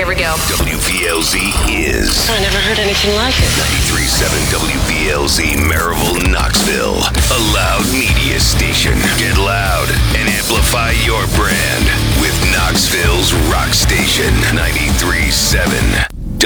Here we go. WVLZ is I never heard anything like it. 93.7 WVLZ Maryville, Knoxville. A loud media station. Get loud and amplify your brand with Knoxville's rock station. 93.7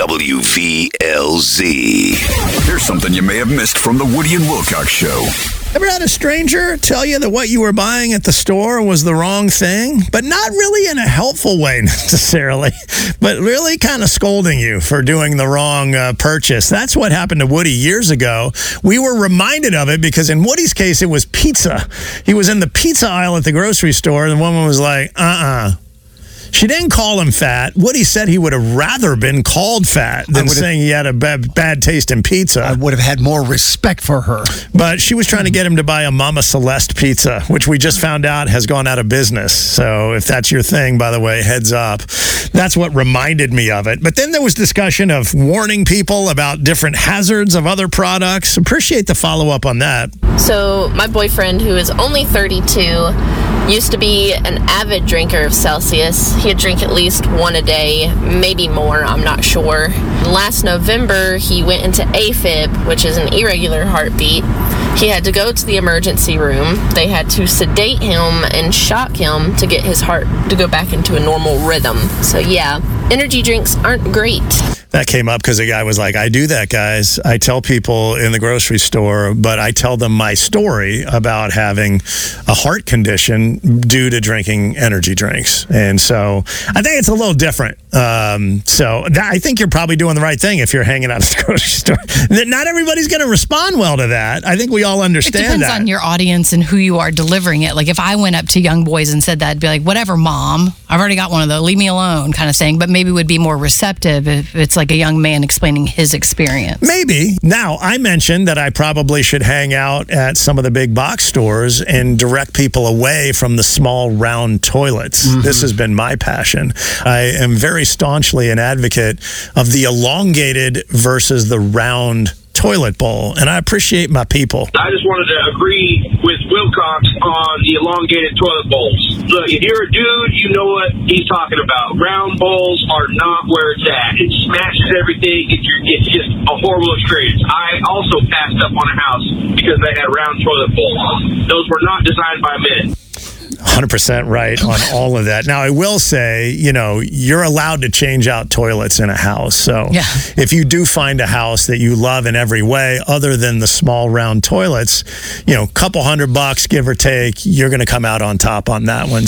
WVLZ. Here's something you may have missed from the Woody and Wilcox Show. Ever had a stranger tell you that what you were buying at the store was the wrong thing? But not really in a helpful way necessarily, but really kind of scolding you for doing the wrong purchase. That's what happened to Woody years ago. We were reminded of it because in Woody's case, it was pizza. He was in the pizza aisle at the grocery store, and the woman was like, She didn't call him fat. Woody said he would have rather been called fat than saying he had a bad taste in pizza. I would have had more respect for her. But she was trying to get him to buy a Mama Celeste pizza, which we just found out has gone out of business. So if that's your thing, by the way, heads up. That's what reminded me of it. But then there was discussion of warning people about different hazards of other products. Appreciate the follow-up on that. So my boyfriend, who is only 32, used to be an avid drinker of Celsius. He'd drink at least one a day, maybe more, I'm not sure. Last November, he went into AFib, which is an irregular heartbeat. He had to go to the emergency room. They had to sedate him and shock him to get his heart to go back into a normal rhythm. So yeah, energy drinks aren't great. That came up because a guy was like, I do that, guys. I tell people in the grocery store, but I tell them my story about having a heart condition due to drinking energy drinks. And so I think it's a little different. I think you're probably doing the right thing if you're hanging out at the grocery store. Not everybody's going to respond well to that. I think we all understand that. It depends on your audience and who you are delivering it. Like if I went up to young boys and said that, I'd be like, whatever, Mom. I've already got one of those. Leave me alone kind of thing. But maybe would be more receptive if it's like a young man explaining his experience. Maybe. Now, I mentioned that I probably should hang out at some of the big box stores and direct people away from the small round toilets. Mm-hmm. This has been my passion. I am very staunchly an advocate of the elongated versus the round toilet bowl, and I appreciate my people. I just wanted to agree with Wilcox on the elongated toilet bowls. Look, if you're a dude, you know what he's talking about. Round bowls are not where it's at. It smashes everything. It's just a horrible experience. I also passed up on a house because they had round toilet bowls. Those were not designed by men. 100% right on all of that. Now, I will say, you're allowed to change out toilets in a house. So if you do find a house that you love in every way, other than the small round toilets, couple $100, give or take, you're going to come out on top on that one.